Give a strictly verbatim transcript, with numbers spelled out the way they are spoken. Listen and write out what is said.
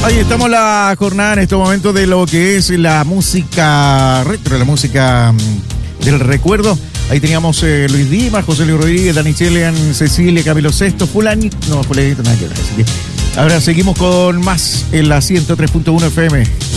Ahí estamos la jornada en este momento de lo que es la música retro, la música del recuerdo. Ahí teníamos eh, Luis Dimas, José Luis Rodríguez, Dani Chelian, Cecilia, Camilo Sesto, Fulani. No, Fulanito, nada que ver. Así que ahora seguimos con más en la ciento tres punto uno F M.